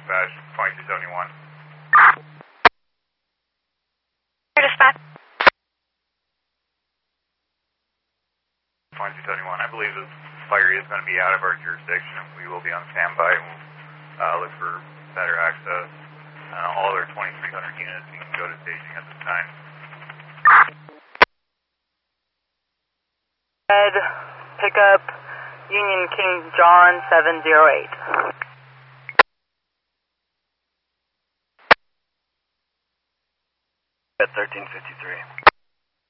dispatch, 2271. Dispatch. 2271. I believe this fire is going to be out of our jurisdiction. We will be on standby and we'll look for better access. All our 2,300 units, you can go to staging at this time. Head, pickup, Union King John 708. At 1353.